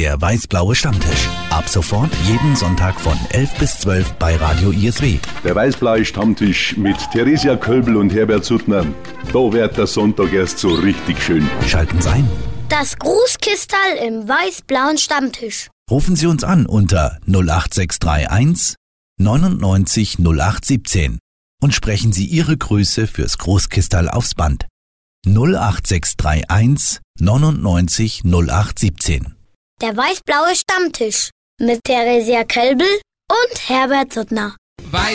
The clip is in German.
Der weiß-blaue Stammtisch. Ab sofort jeden Sonntag von 11 bis 12 bei Radio ISW. Der weiß-blaue Stammtisch mit Theresia Kölbl und Herbert Suttner. Da wird der Sonntag erst so richtig schön. Schalten Sie ein. Das Grußkistal im weiß-blauen Stammtisch. Rufen Sie uns an unter 08631 99 0817 und sprechen Sie Ihre Grüße fürs Großkistal aufs Band. 08631 99 0817. Der weiß-blaue Stammtisch mit Theresia Kölbl und Herbert Suttner.